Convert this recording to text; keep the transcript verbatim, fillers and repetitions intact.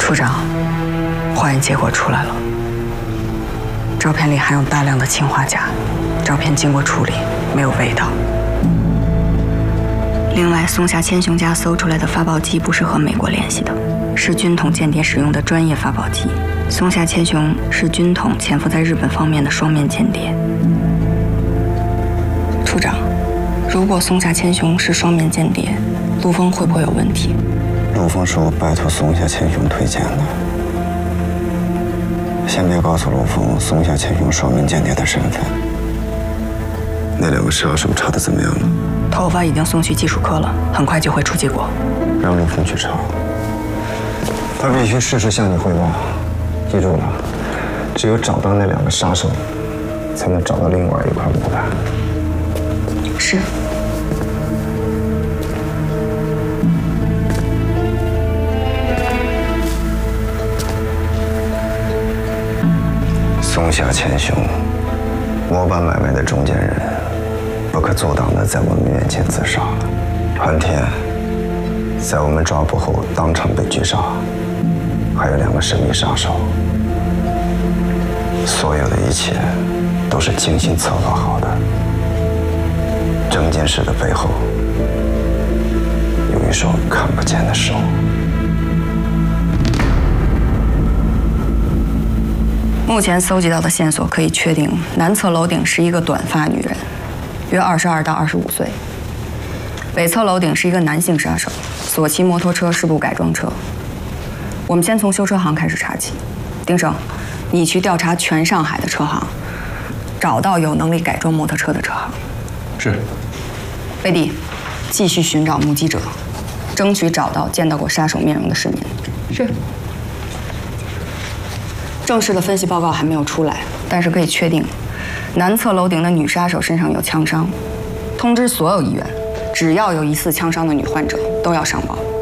处长，化验结果出来了，照片里含有大量的氰化钾，照片经过处理，没有味道。另外，松下千雄家搜出来的发报机不是和美国联系的，是军统间谍使用的专业发报机。松下千雄是军统潜伏在日本方面的双面间谍。处长，如果松下千雄是双面间谍，陆枫会不会有问题？ 陆枫是我拜托松下千雄推荐的。先别告诉陆枫松下千雄双面间谍的身份。那两个杀手查的怎么样了？ 头发已经送去技术科了，很快就会出结果。 让陆枫去查，他必须事事向你汇报。记住了，只有找到那两个杀手，才能找到另外一块模板。 是。 松下千雄，模板买卖的中间人，不可阻挡的在我们面前自杀了。川天在我们抓捕后当场被狙杀，还有两个神秘杀手。所有的一切都是精心策划好的。整件事的背后有一双看不见的手。 目前搜集到的线索可以确定，南侧楼顶是一个短发女人，约二十二到二十五岁；北侧楼顶是一个男性杀手，所骑摩托车是部改装车。我们先从修车行开始查起。丁生，你去调查全上海的车行，找到有能力改装摩托车的车行。 是。 贝蒂，继续寻找目击者，争取找到见到过杀手面容的市民。 是。 正式的分析报告还没有出来，但是可以确定，南侧楼顶的女杀手身上有枪伤。通知所有医院，只要有疑似枪伤的女患者，都要上报。